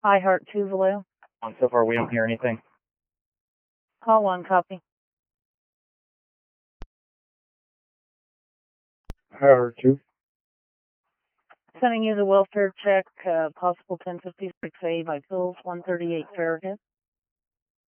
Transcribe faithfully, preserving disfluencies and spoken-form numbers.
I Heart two, Vallejo. Um, so far, we don't hear anything. Call one, copy. Howard two. Sending you the welfare check, uh, possible ten fifty-six A by Pills, one thirty-eight Farragut.